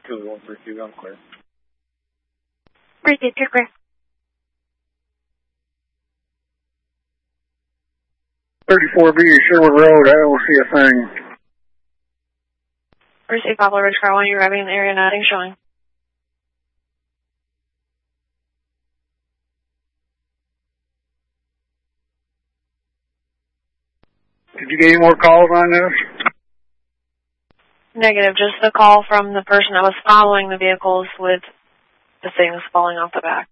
2-132, I'm clear. Appreciate you, clear. 34B, Sherwood Road, I don't see a thing. Receive Poplar Ridge Car 1, you're arriving in the area, nothing showing. Did you get any more calls on this? Negative, just the call from the person that was following the vehicles with the things falling off the back.